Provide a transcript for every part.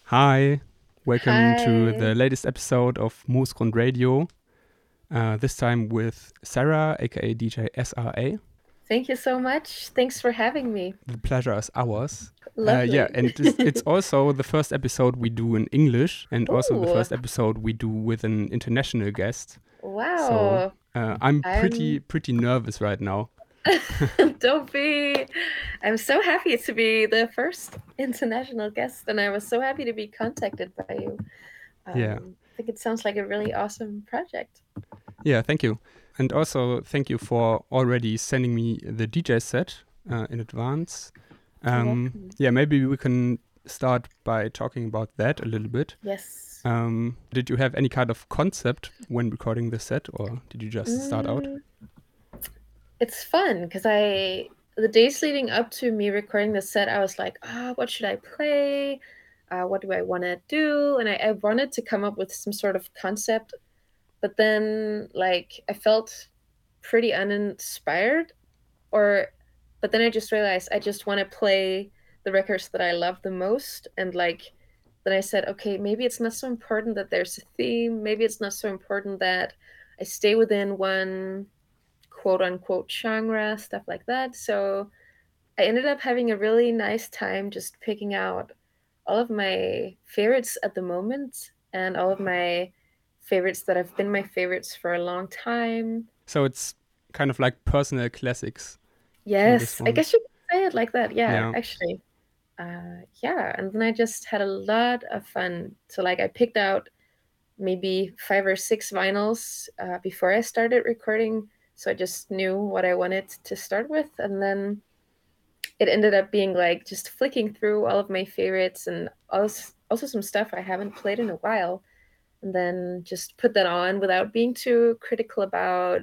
Hi, welcome to Hi. the latest episode of Moosgrund Radio. This time with Sarah, aka DJ SRA. Thank you so much. Thanks for having me. The pleasure is ours. Yeah, Lovely. and it's also the first episode we do in English, and also the Ooh, first episode we do with an international guest. So wow. I'm pretty I'm pretty nervous right now. don't be. I'm so happy to be the first international guest, and I was so happy to be contacted by you. Yeah, I think it sounds like a really awesome project. yeah, thank you, and also thank you for already sending me the DJ set in advance. You're welcome. Yeah, maybe we can start by talking about that a little bit. Yes. Did you have any kind of concept when recording the set, or did you just start out? Mm, it's fun because the days leading up to me recording the set, I was like, what should I play? What do I want to do? And I wanted to come up with some sort of concept, but then like I felt pretty uninspired, or but then I just realized I just want to play the records that I love the most, and like then I said, okay, maybe it's not so important that there's a theme. Maybe it's not so important that I stay within one quote unquote genre, stuff like that. So I ended up having a really nice time just picking out all of my favorites at the moment and all of my favorites that have been my favorites for a long time. So it's kind of like personal classics in this Yes, I one. guess you could say it like that. Yeah, Yeah. actually. Yeah, and then I just had a lot of fun. So, like, I picked out maybe five or six vinyls before I started recording. So I just knew what I wanted to start with. And then it ended up being like just flicking through all of my favorites and also some stuff I haven't played in a while. And then just put that on without being too critical about,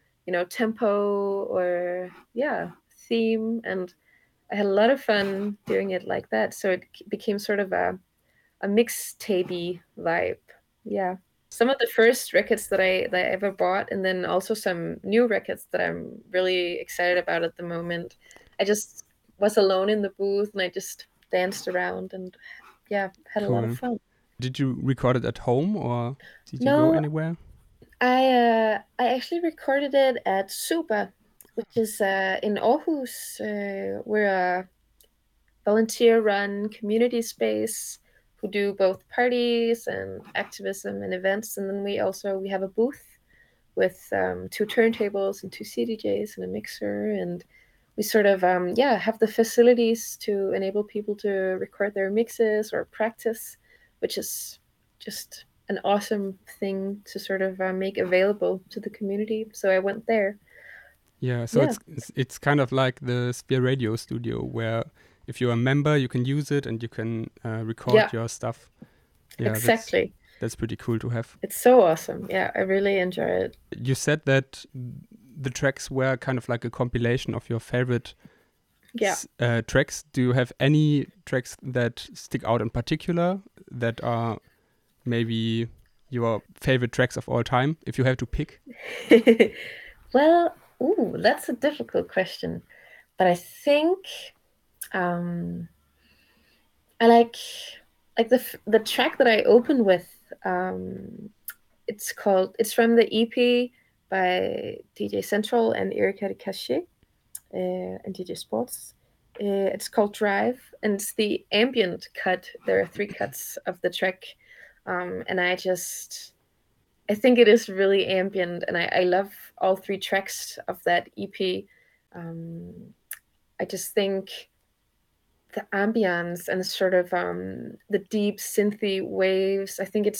tempo or, yeah, theme. And I had a lot of fun doing it like that. So it became sort of a mixtapey vibe. Yeah. Some of the first records that I ever bought, and then also some new records that I'm really excited about at the moment. I just was alone in the booth and I just danced around and yeah, had a lot of Cool. fun. Did you record it at home, or did you go No, anywhere? I actually recorded it at Suba, which is in Aarhus. We're a volunteer-run community space who do both parties and activism and events. And then we have a booth with two turntables and two CDJs and a mixer, and we sort of have the facilities to enable people to record their mixes or practice, which is just an awesome thing to sort of make available to the community. So I went there. Yeah, so Yeah, it's kind of like the Sphere Radio Studio, where if you're a member, you can use it and you can record yeah, your stuff. Yeah, exactly. that's pretty cool to have. It's so awesome. Yeah, I really enjoy it. You said that the tracks were kind of like a compilation of your favorite Yeah. tracks. Do you have any tracks that stick out in particular that are maybe your favorite tracks of all time, if you have to pick? Well, ooh, that's a difficult question. But I think um, I like the track that I open with. Um, it's from the EP by DJ Central and Erika de Cachet and DJ Sports. It's called Drive, and it's the ambient cut. There are three cuts of the track, and I think it is really ambient, and I love all three tracks of that EP. Um, I just think the ambience and sort of the deep synthy waves. I think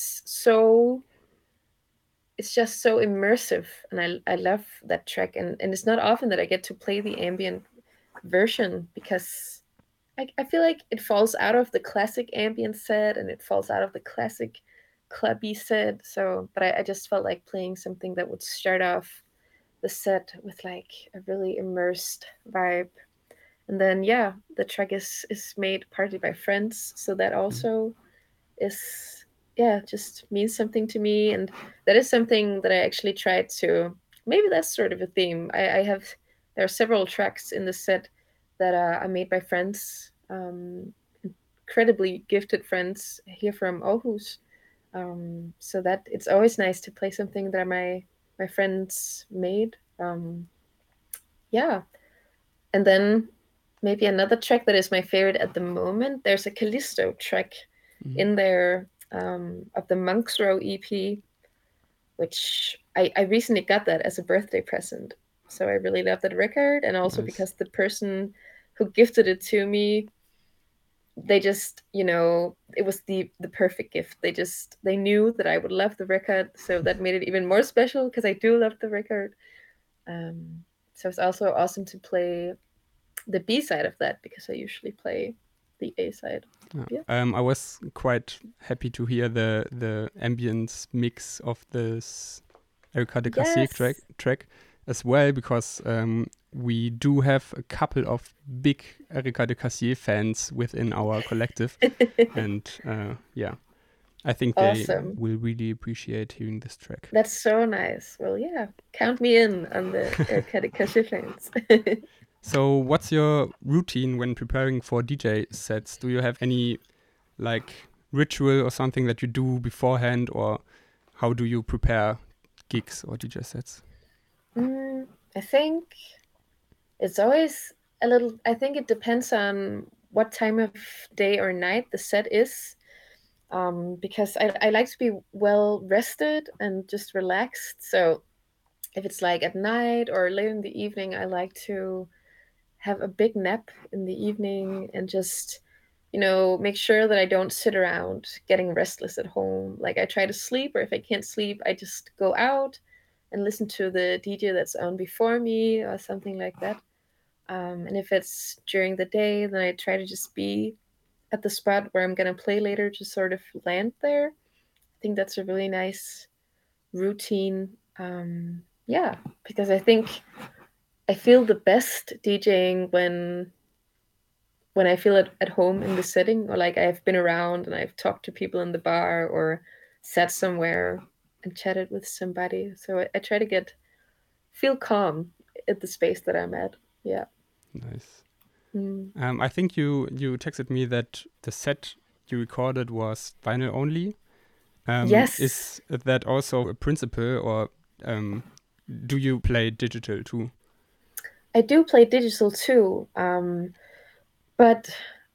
it's just so immersive, and I love that track. And it's not often that I get to play the ambient version because I feel like it falls out of the classic ambient set and it falls out of the classic clubby set. So, but I just felt like playing something that would start off the set with like a really immersed vibe. And then yeah, the track is made partly by friends, so that Mm. also is yeah, just means something to me. And that is something that I actually tried to maybe that's sort of a theme. I have there are several tracks in the set that are made by friends, incredibly gifted friends here from Aarhus. So that it's always nice to play something that my friends made. Yeah, and then maybe another track that is my favorite at the moment. There's a Callisto track in there of the Monks Row EP, which I recently got that as a birthday present. So I really love that record, and also Nice. because the person who gifted it to me, they just, it was the perfect gift. They knew that I would love the record, so that made it even more special because I do love the record. So it's also awesome to play the B side of that because I usually play the A side. Yeah. I was quite happy to hear the ambience mix of this Erika de Cassier Yes. track as well, because we do have a couple of big Erika de Cassier fans within our collective. And yeah, I think they Awesome. will really appreciate hearing this track. That's so nice. Well, yeah, count me in on the Erika de Cassier fans. So what's your routine when preparing for DJ sets? Do you have any like ritual or something that you do beforehand, or how do you prepare gigs or DJ sets? I think it's always a little, I think it depends on what time of day or night the set is. Because I like to be well rested and just relaxed. So if it's like at night or late in the evening, I like to have a big nap in the evening and just, make sure that I don't sit around getting restless at home. Like I try to sleep, or if I can't sleep, I just go out and listen to the DJ that's on before me or something like that. And if it's during the day, then I try to just be at the spot where I'm going to play later, to sort of land there. I think that's a really nice routine. Yeah, because I think I feel the best DJing when I feel at home in the setting, or like I've been around and I've talked to people in the bar or sat somewhere and chatted with somebody. So I try to feel calm at the space that I'm at. Yeah. Nice. Mm. I think you texted me that the set you recorded was vinyl only. Yes, Is that also a principle, or do you play digital too? I do play digital too, but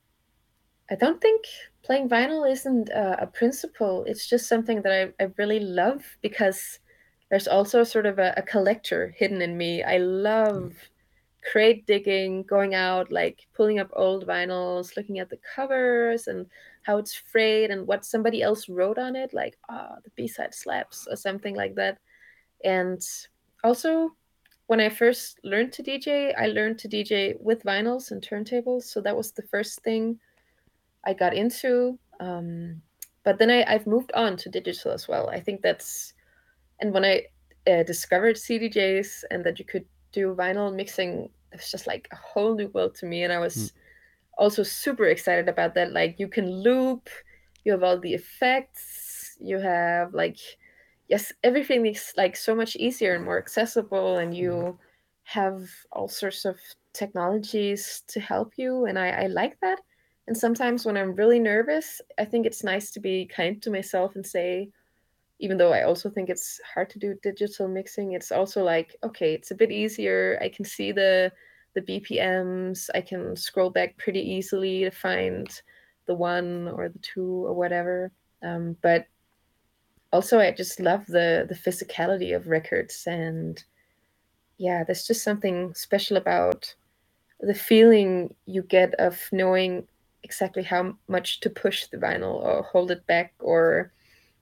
I don't think playing vinyl isn't a principle. It's just something that I really love because there's also sort of a collector hidden in me. I Yeah. love crate digging, going out, like pulling up old vinyls, looking at the covers and how it's frayed and what somebody else wrote on it, like, the B side slaps or something like that. And also, when I first learned to DJ, I learned to DJ with vinyls and turntables. So that was the first thing I got into. But then I've moved on to digital as well. I think that's, and when I discovered CDJs and that you could do vinyl mixing, it was just like a whole new world to me. And I Mm. was also super excited about that. Like you can loop, you have all the effects, you have like, yes, everything is like so much easier and more accessible, and Yeah. you have all sorts of technologies to help you. And I like that. And sometimes when I'm really nervous, I think it's nice to be kind to myself and say, even though I also think it's hard to do digital mixing, it's also like, okay, it's a bit easier. I can see the BPMs. I can scroll back pretty easily to find the one or the two or whatever. But also, I just love the physicality of records, and yeah, there's just something special about the feeling you get of knowing exactly how much to push the vinyl or hold it back, or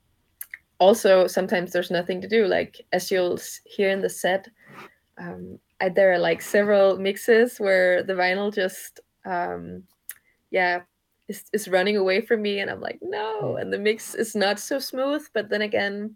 also sometimes there's nothing to do, like as you'll hear in the set. There are like several mixes where the vinyl just yeah is running away from me, and I'm like, no, Mm. and the mix is not so smooth. But then again,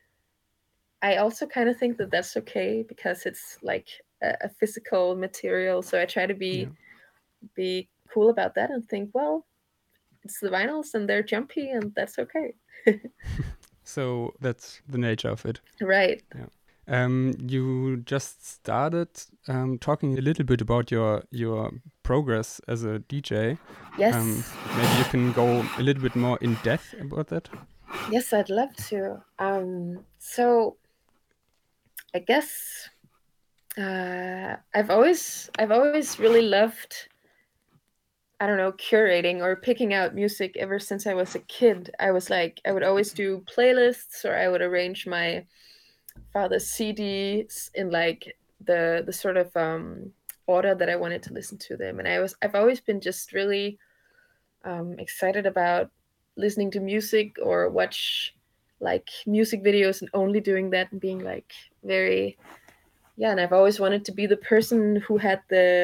I also kind of think that that's okay because it's like a physical material. So I try to Yeah. be cool about that and think, well, it's the vinyls and they're jumpy, and that's okay. So that's the nature of it. Right. Yeah. You just started talking a little bit about your progress as a DJ. Yes. Maybe you can go a little bit more in depth about that. Yes, I'd love to. So I guess I've always really loved, I don't know, curating or picking out music ever since I was a kid. I was like, I would always do playlists, or I would arrange my father's CDs in like the sort of order that I wanted to listen to them. And I've always been just really excited about listening to music or watch like music videos and only doing that and being like very, yeah. And I've always wanted to be the person who had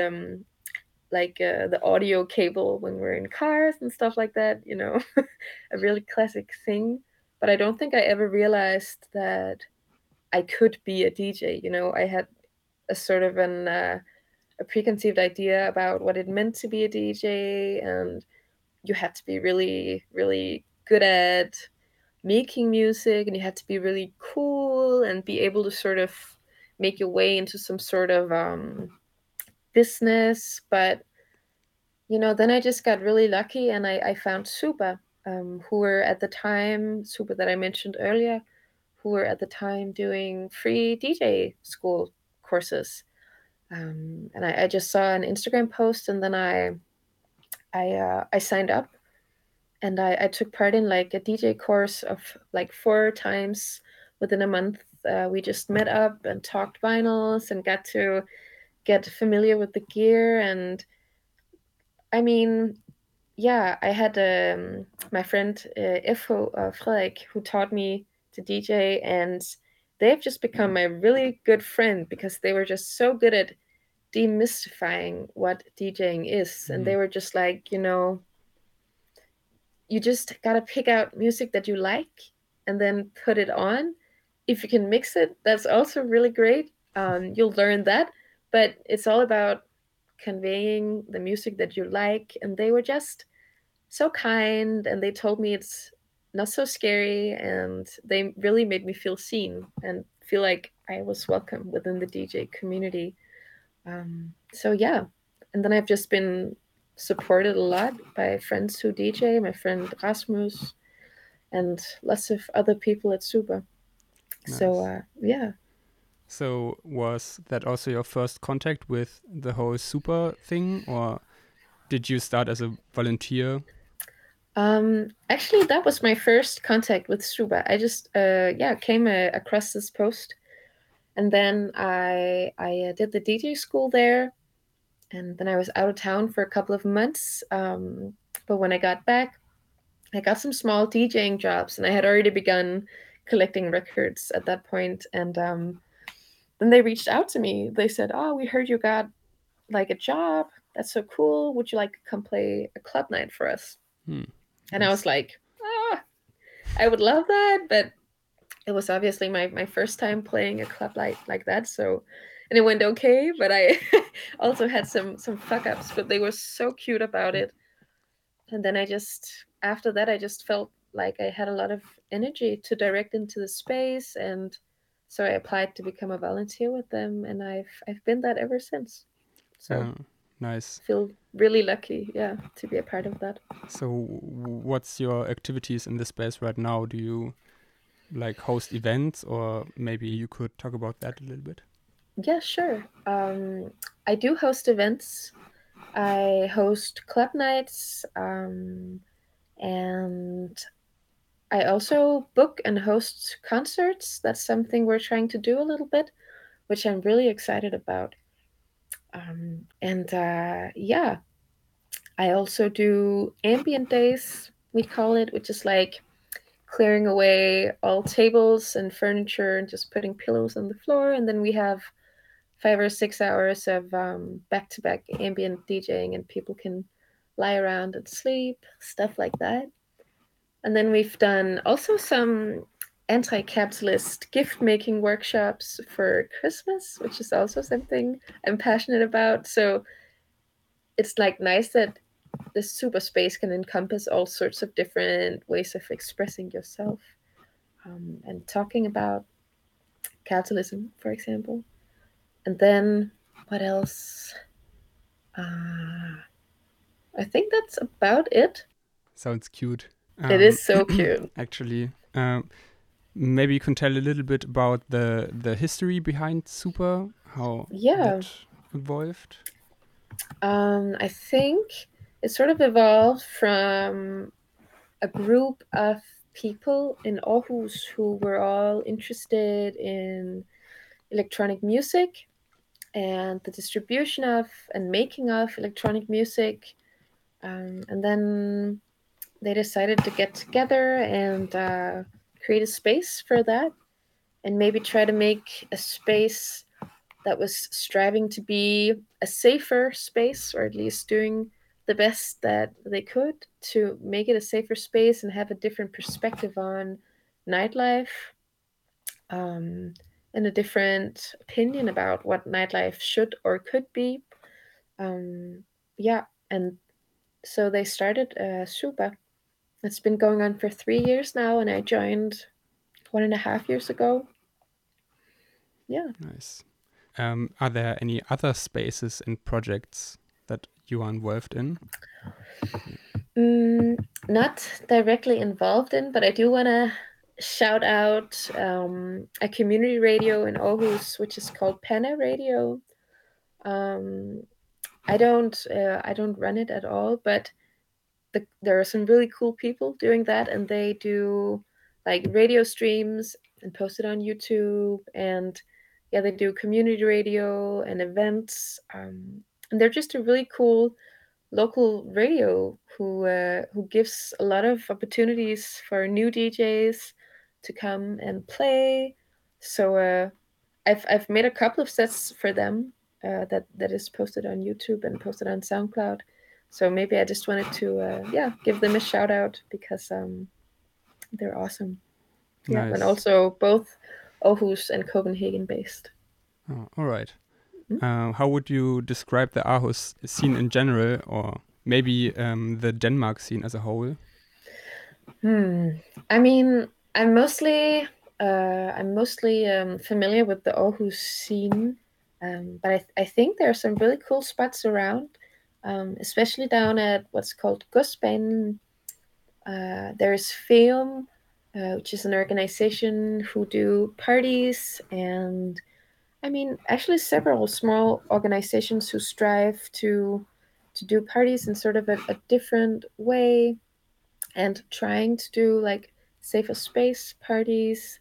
the audio cable when we're in cars and stuff like that, a really classic thing. But I don't think I ever realized that I could be a DJ. I had a sort of a preconceived idea about what it meant to be a DJ, and you had to be really, really good at making music, and you had to be really cool and be able to sort of make your way into some sort of business. But then I just got really lucky, and I found Super, who were at the time, Super that I mentioned earlier, who were at the time doing free DJ school courses. And I just saw an Instagram post, and then I signed up, and I took part in like a DJ course of like 4 times within a month. We just met up and talked vinyls and got to get familiar with the gear. And I mean, yeah, I had my friend Ifo Frederik, who taught me to DJ, and they've just become my really good friend because they were just so good at demystifying what DJing is. And they were just like, you just gotta pick out music that you like and then put it on. If you can mix it, that's also really great. You'll learn that, but it's all about conveying the music that you like. And they were just so kind, and they told me it's not so scary, and they really made me feel seen and feel like I was welcome within the DJ community. So yeah, and then I've just been supported a lot by friends who DJ, my friend Rasmus, and lots of other people at Super. So Nice. yeah. So was that also your first contact with the whole super thing, or did you start as a volunteer? Actually, that was my first contact with Super. I just came across this post, and then I did the DJ school there, and then I was out of town for a couple of months. But when I got back, I got some small DJing jobs, and I had already begun collecting records at that point. And then they reached out to me. They said, "Oh, we heard you got like a job. That's so cool. Would you like to come play a club night for us?" And I Nice. was like, "Ah, I would love that," but it was obviously my first time playing a club night like that. So, and it went okay, but I also had some fuck ups. But they were so cute about it. And then after that, I just felt like I had a lot of energy to direct into the space, and so I applied to become a volunteer with them, and I've been that ever since. So Uh, nice. feel really lucky, yeah, to be a part of that. So what's your activities in this space right now? Do you like host events, or maybe you could talk about that a little bit? Yeah, sure. I do host events. I host club nights, and I also book and host concerts. That's something we're trying to do a little bit, which I'm really excited about. And yeah, I also do ambient days, we call it, which is like clearing away all tables and furniture and just putting pillows on the floor. And then we have 5 or 6 hours of back to back ambient DJing, and people can lie around and sleep, stuff like that. And then we've done also some anti capitalist gift making workshops for Christmas, which is also something I'm passionate about. So it's like nice that this super space can encompass all sorts of different ways of expressing yourself, and talking about capitalism, for example. And then what else? I think that's about it. Sounds cute. It is so cute. Actually, maybe you can tell a little bit about the history behind Super, how Yeah. that evolved. I think it sort of evolved from a group of people in Aarhus who were all interested in electronic music and the distribution of and making of electronic music. And then they decided to get together and create a space for that, and maybe try to make a space that was striving to be a safer space, or at least doing the best that they could to make it a safer space and have a different perspective on nightlife, um, and a different opinion about what nightlife should or could be. Yeah, and so they started Suba. It's been going on for 3 years now, and I joined 1.5 years ago. Yeah. Nice. Are there any other spaces and projects that you are involved in? Not directly involved in, but I do want to shout out a community radio in Aarhus, which is called Penna Radio. Um, I don't run it at all, but there are some really cool people doing that, and they do like radio streams and post it on YouTube, and yeah, they do community radio and events, and they're just a really cool local radio who gives a lot of opportunities for new DJs to come and play. So I've made a couple of sets for them that is posted on YouTube and posted on SoundCloud. So maybe I just wanted to give them a shout out because they're awesome. Yeah, Nice. and also both Aarhus and Copenhagen based. Oh, all right. How would you describe the Aarhus scene in general, or maybe the Denmark scene as a whole? I mean, I'm mostly familiar with the Aarhus scene, but I think there are some really cool spots around, especially down at what's called Godsbanen. There's Feum, which is an organization who do parties, and I mean, actually, several small organizations who strive to do parties in sort of a different way, and trying to do like safer space parties.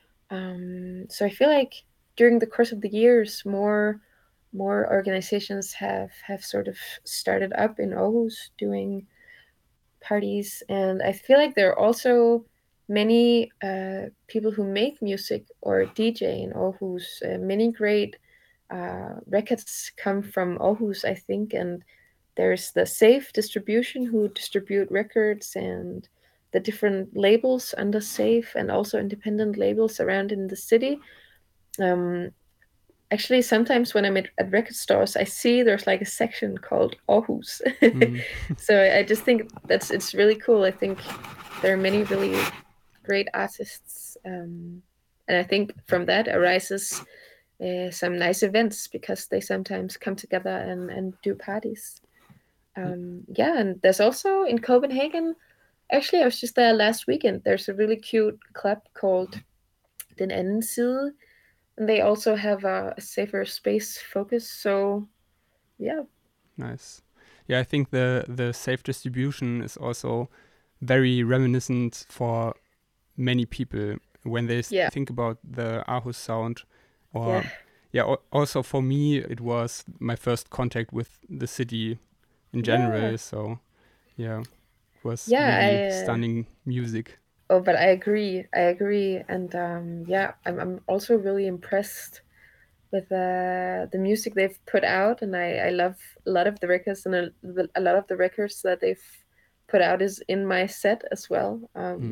So I feel like during the course of the years, more organizations have sort of started up in Aarhus doing parties, and I feel like there are also many people who make music or DJ in Aarhus. Many great records come from Aarhus, I think, and there's the Safe Distribution who distribute records, and the different labels under Safe, and also independent labels around in the city. Um, Actually, sometimes when I'm at record stores, I see there's like a section called Aarhus. So I just think it's really cool. I think there are many really great artists, and I think from that arises some nice events because they sometimes come together and do parties. Yeah, and there's also in Copenhagen. Actually, I was just there last weekend. There's a really cute club called Den Anden Side, and they also have a safer space focus. So, yeah. Nice. Yeah, I think the safe distribution is also very reminiscent for many people when they Yeah. think about the Aarhus sound. Or Yeah. Also for me, it was my first contact with the city in general. Yeah. So yeah, it was Yeah, really stunning music. oh, but I agree. I agree. And yeah, I'm also really impressed with the music they've put out, and I love a lot of the records, and a lot of the records that they've put out is in my set as well.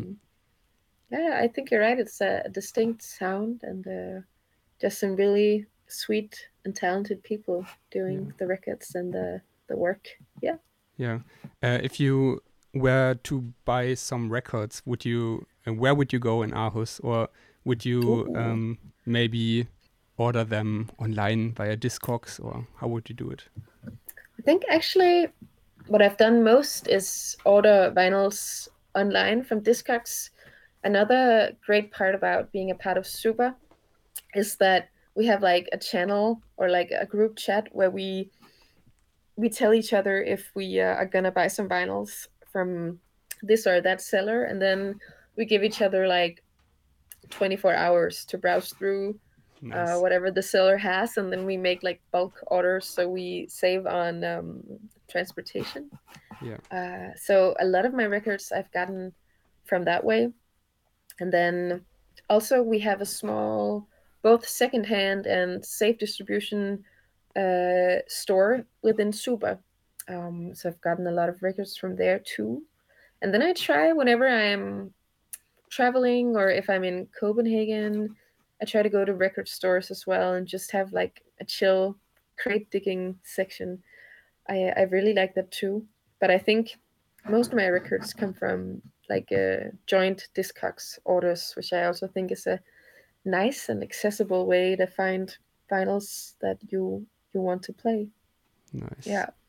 Yeah, I think you're right. It's a distinct sound, and just some really sweet and talented people doing the records and the work. Yeah. Yeah. If you were to buy some records, would you? Where would you go in Aarhus, or Would you Ooh. maybe order them online via Discogs, or how would you do it? I think actually what I've done most is order vinyls online from Discogs. Another great part about being a part of Super is that we have like a channel or like a group chat where we tell each other if we are gonna buy some vinyls from this or that seller, and then we give each other like 24 hours to browse through Nice. whatever the seller has, and then we make like bulk orders so we save on transportation. Yeah. So a lot of my records I've gotten from that way. And then also we have a small, both secondhand and safe distribution store within Suba. So I've gotten a lot of records from there too. And then I try whenever I'm traveling or if I'm in Copenhagen, I try to go to record stores as well and just have like a chill crate digging section. I really like that too. But I think most of my records come from like joint Discogs orders, which I also think is a nice and accessible way to find vinyls that you want to play. Nice. Yeah.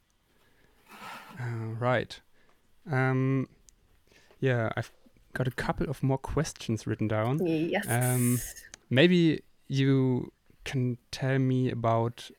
Right. Um, yeah, I've got a couple of more questions written down. Um, Yes. maybe you can tell me about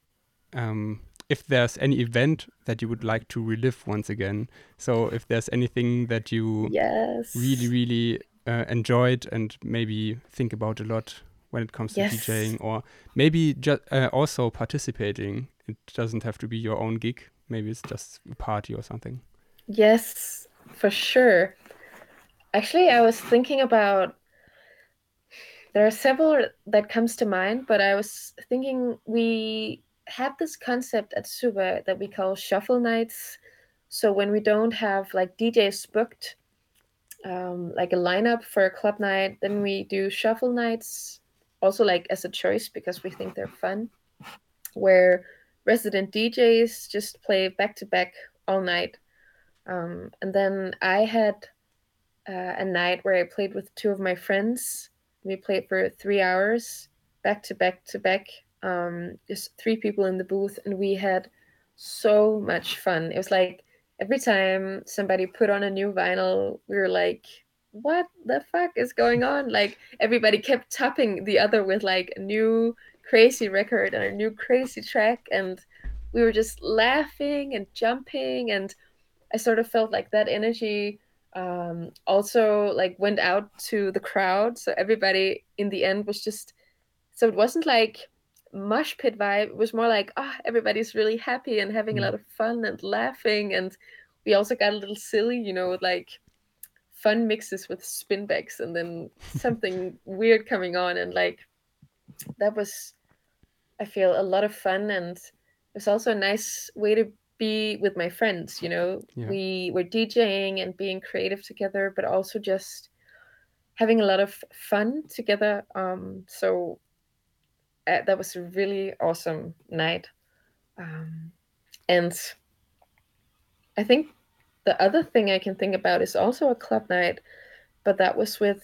if there's any event that you would like to relive once again. So if there's anything that you really, Yes. really enjoyed and maybe think about a lot when it comes to Yes. DJing, or maybe just also participating. It doesn't have to be your own gig. Maybe it's just a party or something. Yes, for sure. Actually, I was thinking about there are several that comes to mind, but I was thinking we have this concept at Suba that we call shuffle nights. So when we don't have like DJs booked, like a lineup for a club night, then we do shuffle nights, also like as a choice because we think they're fun, where resident DJs just play back to back all night. And then I had a night where I played with two of my friends. We played for 3 hours, back to back to back, just three people in the booth, and we had so much fun. It was like every time somebody put on a new vinyl, we were like, what the fuck is going on? Like everybody kept topping the other with like a new crazy record and a new crazy track, and we were just laughing and jumping, and I sort of felt like that energy also like went out to the crowd. So everybody in the end was just so it wasn't like mosh pit vibe. It was more like everybody's really happy and having a Mm. lot of fun and laughing. And we also got a little silly, with like fun mixes with spinbacks and then something weird coming on. And like that was I feel a lot of fun, and it's also a nice way to be with my friends. Yeah. We were DJing and being creative together, but also just having a lot of fun together. So that was a really awesome night. Um, and I think the other thing I can think about is also a club night, but that was with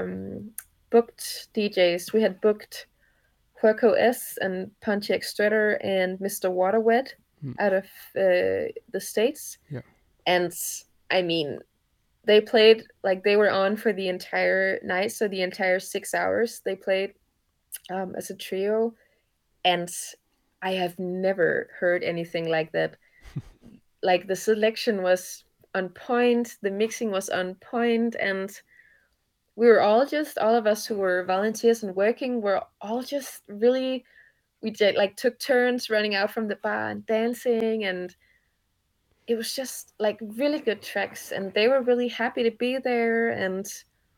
booked DJs. We had booked Quirko S and Punchy Extrator and Mr. Waterwet Mm. out of the States. Yeah. And I mean, they played like they were on for the entire night. So the entire 6 hours they played as a trio. And I have never heard anything like that. Like the selection was on point, the mixing was on point, and we were all of us who were volunteers and working, were all just really we did like took turns running out from the bar and dancing, and it was just like really good tracks, and they were really happy to be there. And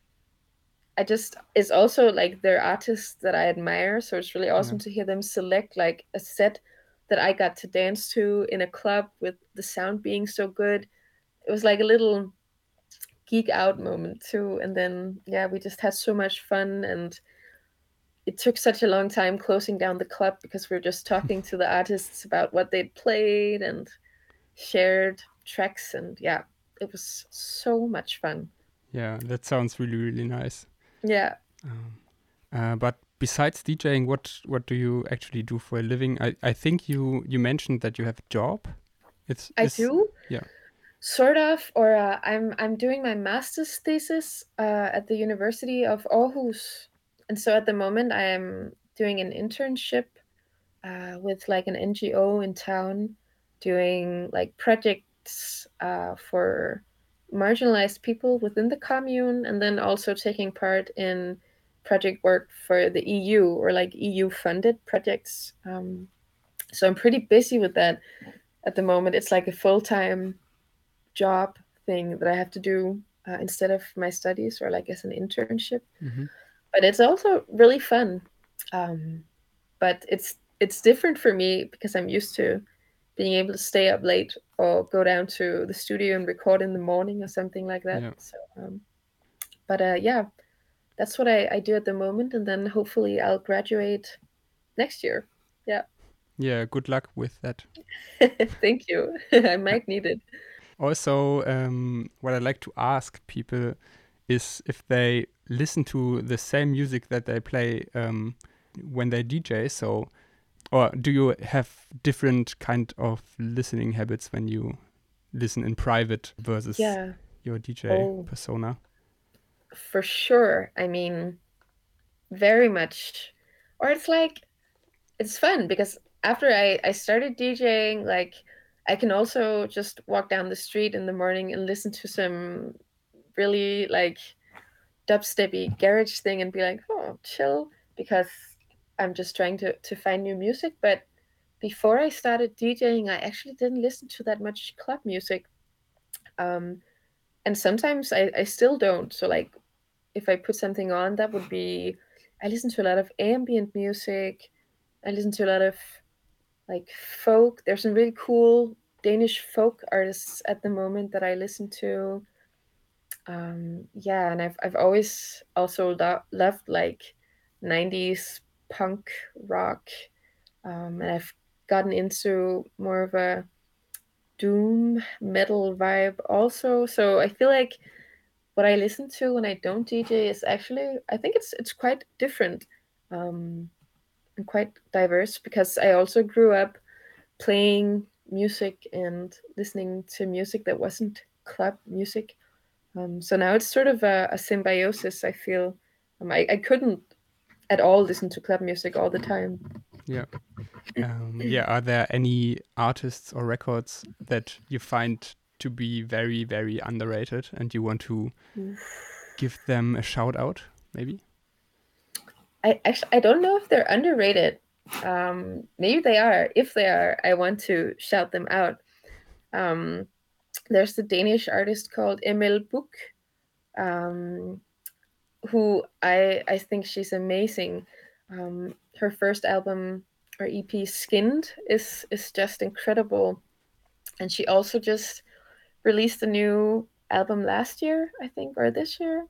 I just it's also like they're artists that I admire, so it's really Yeah. awesome to hear them select like a set that I got to dance to in a club with the sound being so good. It was like a little geek out moment too. And then yeah, we just had so much fun, and it took such a long time closing down the club because we were just talking to the artists about what they'd played and shared tracks. And yeah, it was so much fun. Yeah. That sounds really, really nice. Yeah. But besides DJing, what do you actually do for a living? I think you mentioned that you have a job. I do. Yeah. Sort of, or I'm doing my master's thesis at the University of Aarhus, and so at the moment I am doing an internship with like an NGO in town, doing like projects for marginalized people within the commune, and then also taking part in project work for the EU or like EU funded projects. So I'm pretty busy with that at the moment. It's like a full-time job thing that I have to do instead of my studies or like as an internship. Mm-hmm. But it's also really fun. Um, but it's different for me because I'm used to being able to stay up late or go down to the studio and record in the morning or something like that. Yeah. So, but yeah, that's what I do at the moment, and then hopefully I'll graduate next year. Yeah. Yeah. Good luck with that. Thank you. I might need it. Also, what I like to ask people is if they listen to the same music that they play when they DJ. So, or do you have different kind of listening habits when you listen in private versus your DJ persona? For sure. I mean, very much. Or it's like, it's fun because after I started DJing, like, I can also just walk down the street in the morning and listen to some really like dubsteppy garage thing and be like, oh, chill, because I'm just trying to find new music. But before I started DJing, I actually didn't listen to that much club music. And sometimes I still don't. So like if I put something on, that would be, I listen to a lot of ambient music. I listen to a lot of like folk. There's some really cool Danish folk artists at the moment that I listen to. Yeah, and I've always also loved like 90s punk rock. And I've gotten into more of a doom metal vibe also. So I feel like what I listen to when I don't DJ is actually, I think it's quite different and quite diverse because I also grew up playing music and listening to music that wasn't club music. So now it's sort of a symbiosis, I feel. I couldn't at all listen to club music all the time. Yeah. Yeah. Are there any artists or records that you find to be very, very underrated and you want to give them a shout out, maybe? I don't know if they're underrated. Maybe they are. If they are, I want to shout them out. There's the Danish artist called Emil Buch, who I think she's amazing. Her first album or EP, Skinned, is just incredible, and she also just released a new album last year, I think, or this year.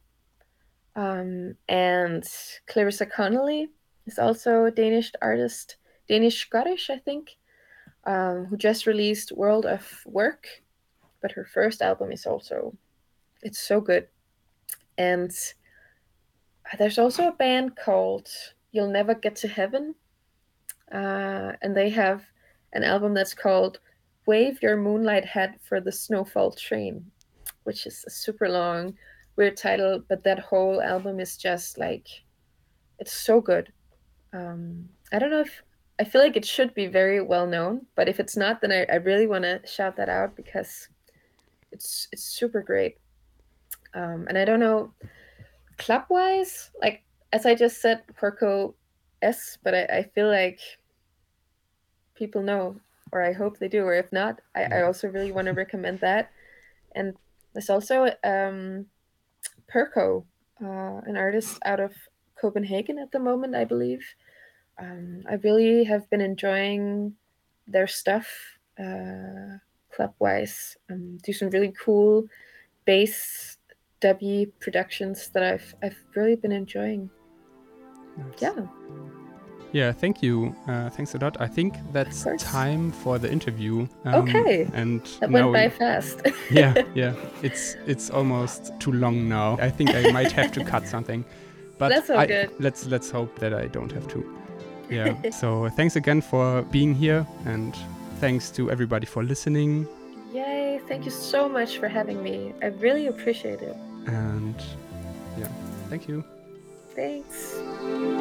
And Clarissa Connolly is also a Danish artist, Danish Scottish, I think, who just released World of Work. But her first album is also, it's so good. And there's also a band called You'll Never Get to Heaven. And they have an album that's called Wave Your Moonlight Hat for the Snowfall Train, which is a super long, weird title, but that whole album is just like, it's so good. I don't know if, I feel like it should be very well known, but if it's not, then I really want to shout that out because it's super great. And I don't know, club wise, like as I just said, Porco S, but I feel like people know, or I hope they do, or if not, I also really want to recommend that. And there's also Perco, an artist out of Copenhagen at the moment, I believe. I really have been enjoying their stuff club wise. Do some really cool bass dubby productions that I've really been enjoying. Nice. Yeah. Yeah, thank you. Thanks a lot. I think that's time for the interview. Okay. And that went by fast. yeah. It's almost too long now. I think I might have to cut something. But That's all good. let's hope that I don't have to. Yeah. So thanks again for being here, and thanks to everybody for listening. Yay! Thank you so much for having me. I really appreciate it. And yeah, thank you. Thanks.